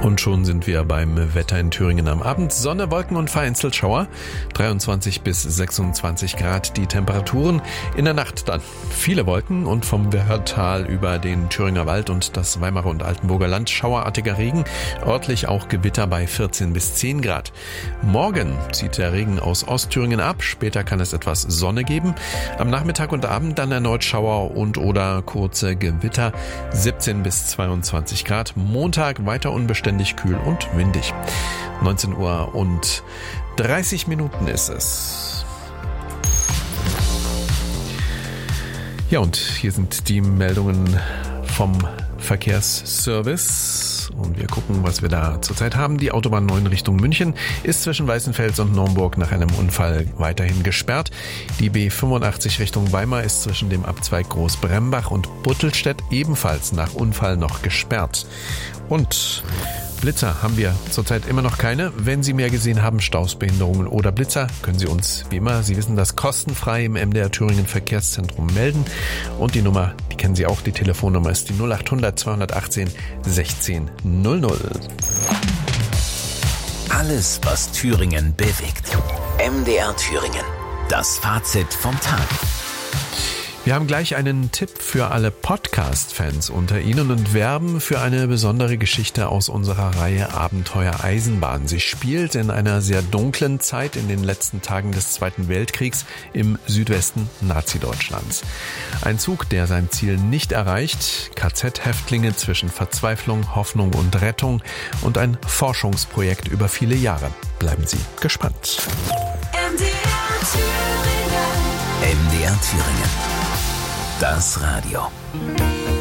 Und schon sind wir beim Wetter in Thüringen am Abend. Sonne, Wolken und vereinzelt Schauer. 23 bis 26 Grad die Temperaturen. In der Nacht dann viele Wolken und vom Wörrtal über den Thüringer Wald und das Weimarer und Altenburger Land schauerartiger Regen. Örtlich auch Gewitter bei 14 bis 10 Grad. Morgen zieht der Regen aus Ostthüringen ab. Später kann es etwas Sonne geben. Am Nachmittag und Abend dann erneut Schauer und oder kurze Gewitter. 17 bis 22 Grad. Montag weiter unbeständig kühl und windig. 19 Uhr und 30 Minuten ist es. Ja, und hier sind die Meldungen vom Verkehrsservice. Und wir gucken, was wir da zurzeit haben. Die Autobahn 9 Richtung München ist zwischen Weißenfels und Naumburg nach einem Unfall weiterhin gesperrt. Die B85 Richtung Weimar ist zwischen dem Abzweig Großbrembach und Buttelstedt ebenfalls nach Unfall noch gesperrt. Und Blitzer haben wir zurzeit immer noch keine. Wenn Sie mehr gesehen haben, Staus, Behinderungen oder Blitzer, können Sie uns, wie immer, Sie wissen das, kostenfrei im MDR Thüringen Verkehrszentrum melden. Und die Nummer, die kennen Sie auch, die Telefonnummer ist die 0800 218 1600. Alles, was Thüringen bewegt. MDR Thüringen. Das Fazit vom Tag. Wir haben gleich einen Tipp für alle Podcast-Fans unter Ihnen und werben für eine besondere Geschichte aus unserer Reihe Abenteuer Eisenbahn. Sie spielt in einer sehr dunklen Zeit in den letzten Tagen des Zweiten Weltkriegs im Südwesten Nazi-Deutschlands. Ein Zug, der sein Ziel nicht erreicht, KZ-Häftlinge zwischen Verzweiflung, Hoffnung und Rettung und ein Forschungsprojekt über viele Jahre. Bleiben Sie gespannt. MDR Thüringen. Das Radio.